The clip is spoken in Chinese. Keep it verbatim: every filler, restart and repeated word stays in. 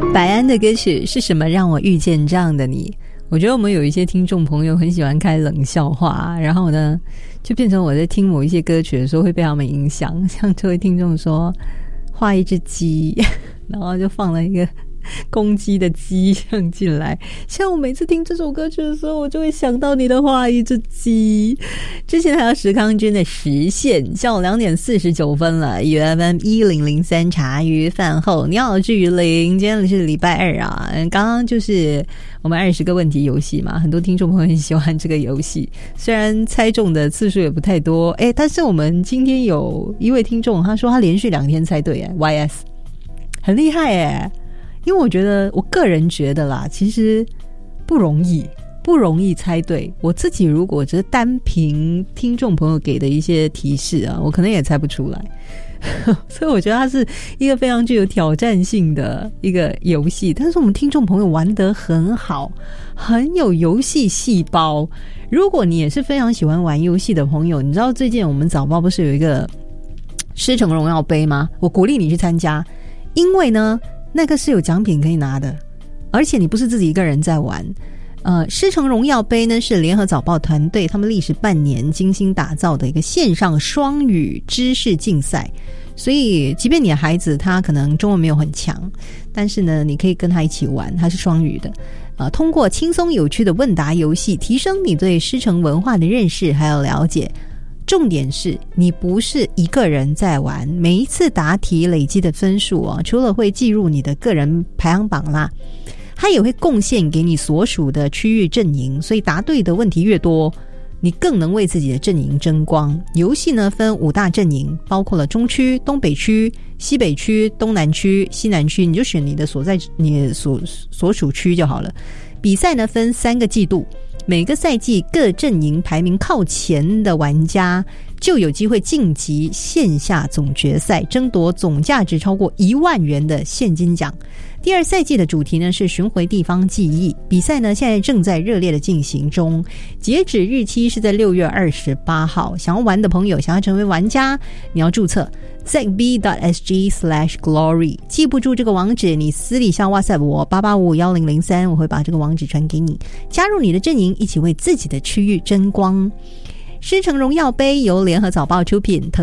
白安的歌曲是什么让我遇见这样的你？我觉得我们有一些听众朋友很喜欢开冷笑话，然后呢就变成我在听某一些歌曲的时候会被他们影响。像这位听众说画一只鸡，然后就放了一个公鸡的鸡像进来，像我每次听这首歌曲的时候我就会想到你的画一只鸡。之前还有石康君的实现，下午两点四十九分了 U F M 一零零三茶余饭后，你好志于林，今天是礼拜二啊，刚刚就是我们二十个问题游戏嘛，很多听众朋友很喜欢这个游戏，虽然猜中的次数也不太多，诶，但是我们今天有一位听众他说他连续两天猜对耶 Y S 很厉害耶。因为我觉得我个人觉得啦，其实不容易不容易猜对，我自己如果只是单凭听众朋友给的一些提示啊，我可能也猜不出来所以我觉得它是一个非常具有挑战性的一个游戏，但是我们听众朋友玩得很好，很有游戏细胞。如果你也是非常喜欢玩游戏的朋友，你知道最近我们早报不是有一个狮城荣耀杯吗？我鼓励你去参加，因为呢那个是有奖品可以拿的，而且你不是自己一个人在玩。呃，狮城荣耀杯呢是联合早报团队他们历时半年精心打造的一个线上双语知识竞赛，所以即便你的孩子他可能中文没有很强，但是呢你可以跟他一起玩，它是双语的。呃，通过轻松有趣的问答游戏提升你对狮城文化的认识还有了解，重点是你不是一个人在玩，每一次答题累积的分数啊，除了会计入你的个人排行榜啦，它也会贡献给你所属的区域阵营，所以答对的问题越多，你更能为自己的阵营争光。游戏呢分五大阵营，包括了中区、东北区、西北区、东南区、西南区，你就选你的所在你所所属区就好了。比赛呢分三个季度，每个赛季各阵营排名靠前的玩家就有机会晋级线下总决赛，争夺总价值超过一万元的现金奖。第二赛季的主题呢是巡回地方记忆，比赛呢现在正在热烈的进行中，截止日期是在六月二十八号。想要玩的朋友，想要成为玩家，你要注册 z b dot s g slash glory， 记不住这个网址，你私底下 WhatsApp 我八八五五一零零三，我会把这个网址传给你，加入你的阵营，一起为自己的区域争光。狮城荣耀杯由联合早报出品，